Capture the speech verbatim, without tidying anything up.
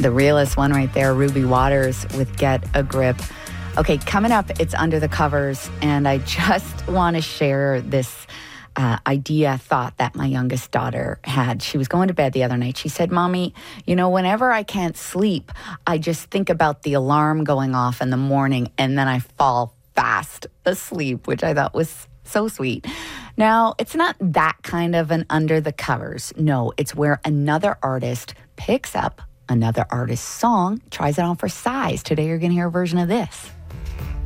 The realest one right there, Ruby Waters with Get a Grip. Okay, coming up, it's Under the Covers, and I just want to share this uh, idea, thought that my youngest daughter had. She was going to bed the other night. She said, Mommy, you know, whenever I can't sleep, I just think about the alarm going off in the morning, and then I fall fast asleep, which I thought was so sweet. Now, it's not that kind of an Under the Covers. No, it's where another artist picks up another artist's song, tries it on for size. Today, you're going to hear a version of this.